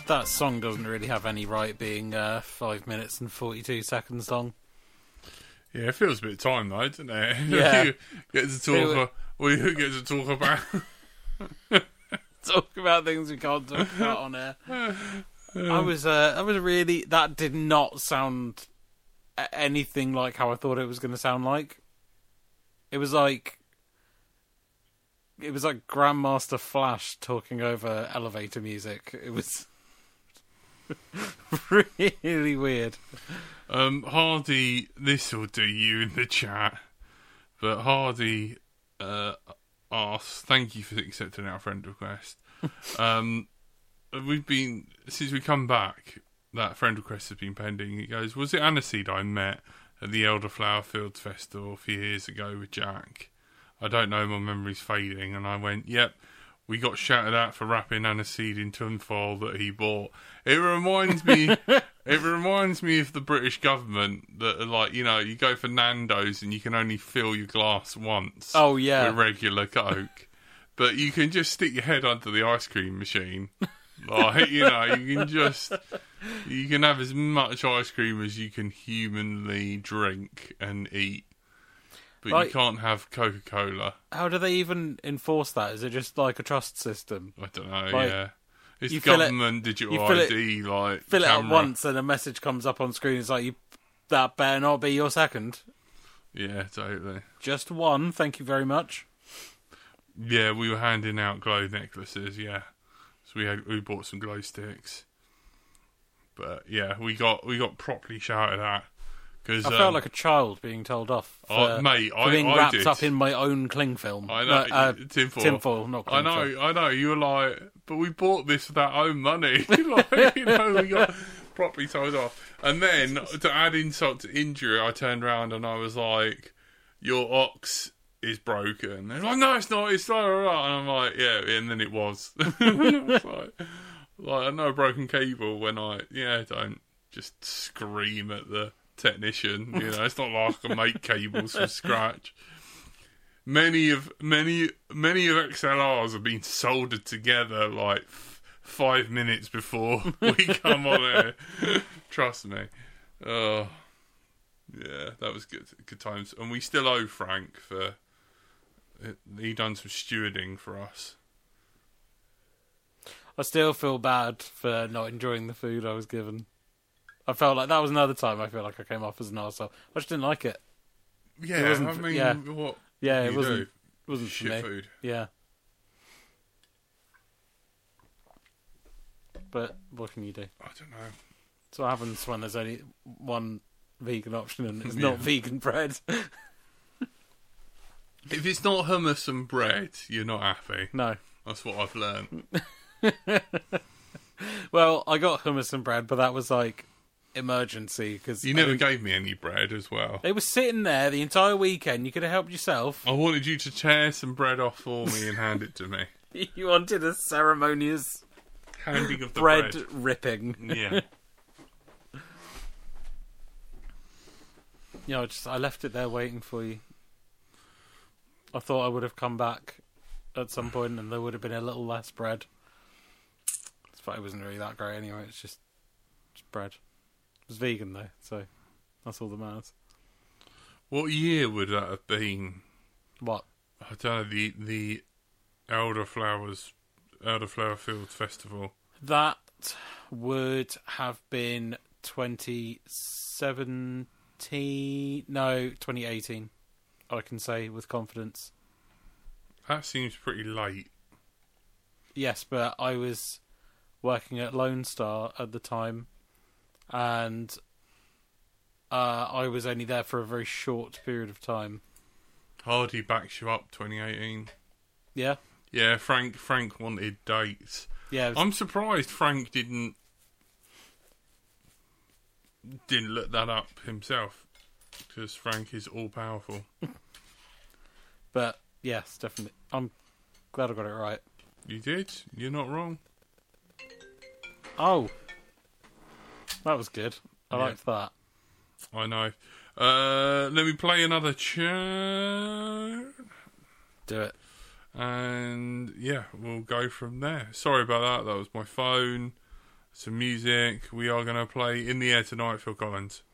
That song doesn't really have any right being 5 minutes and 42 seconds long. Yeah, it feels a bit of time though, doesn't it? Yeah. You get to talk. We get to talk about. Talk about things we can't talk about on air. I was really. That did not sound anything like how I thought it was going to sound like. It was like Grandmaster Flash talking over elevator music. It was really weird. Hardy, this will do you in the chat. But Hardy asks, thank you for accepting our friend request. We've been, since we come back, that friend request has been pending. He goes, was it Aniseed I met at the Elderflower Fields Festival a few years ago with Jack? I don't know, my memory's fading. And I went, yep, we got shouted at for wrapping Aniseed in tinfoil that he bought. It reminds me of the British government that, like, you know, you go for Nando's and you can only fill your glass once. Oh, yeah. With regular Coke. But you can just stick your head under the ice cream machine. Like, you know, you can have as much ice cream as you can humanly drink and eat. But like, you can't have Coca-Cola. How do they even enforce that? Is it just like a trust system? I don't know, like, yeah. It's government digital ID, like fill camera. it out once and a message comes up on screen. It's like, that better not be your second. Yeah, totally. Just one, thank you very much. Yeah, we were handing out glow necklaces, yeah. So we bought some glow sticks. But yeah, we got properly shouted at. Cause, I felt like a child being told off for, being wrapped up in my own cling film. I know, tinfoil, not cling film. I know. You were like, but we bought this with our own money. Like, you know, we got properly told off. And then, to add insult to injury, I turned around and I was like, your ox is broken. They're like, no, it's not. It's not alright. And I'm like, yeah. And then it was. I was like, I know a broken cable when don't just scream at the technician, you know. It's not like I can make cables from scratch. Many of XLRs have been soldered together like 5 minutes before we come on air. Trust me. Oh, yeah, that was good times. And we still owe Frank for he done some stewarding for us. I still feel bad for not enjoying the food I was given. I felt like that was another time I feel like I came off as an arsehole. I just didn't like it. Yeah, it I mean, yeah. What? Yeah, it wasn't shit for me. Food. Yeah. But what can you do? I don't know. That's what happens when there's only one vegan option and it's not vegan bread. If it's not hummus and bread, you're not happy. No. That's what I've learned. Well, I got hummus and bread, but that was like emergency because you never gave me any bread as well. They were sitting there the entire weekend. You could have helped yourself. I wanted you to tear some bread off for me and hand it to me. You wanted a ceremonious handing of the bread ripping. Yeah. Yeah, I left it there waiting for you. I thought I would have come back at some point and there would have been a little less bread. But it wasn't really that great anyway. It's just bread. It was vegan though, so that's all that matters. What year would that have been? What? I don't know. The Elderflower Fields Festival. That would have been 2017. No, 2018. I can say with confidence. That seems pretty late. Yes, but I was working at Lone Star at the time, and I was only there for a very short period of time. Hardy backs you up 2018. Yeah? Yeah, Frank wanted dates. Yeah. I'm surprised Frank didn't look that up himself, because Frank is all-powerful. But, yes, definitely. I'm glad I got it right. You did? You're not wrong. Oh. That was good. I liked that. I know. Let me play another chat. Do it. And, yeah, we'll go from there. Sorry about that. That was my phone. some music. We are going to play In the Air Tonight, Phil Collins.